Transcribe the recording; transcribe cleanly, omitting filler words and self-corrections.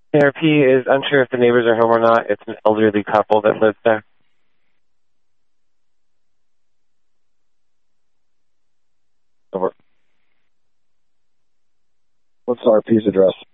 ARP is unsure if the neighbors are home or not. It's an elderly couple that lives there. Over. What's RP's address?